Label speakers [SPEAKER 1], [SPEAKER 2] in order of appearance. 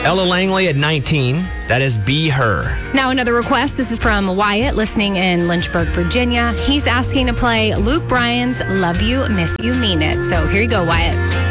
[SPEAKER 1] Ella Langley at 19. That is Be Her.
[SPEAKER 2] Now another request. This is from Wyatt, listening in Lynchburg, Virginia. He's asking to play Luke Bryan's Love You, Miss You, Mean It. So here you go, Wyatt.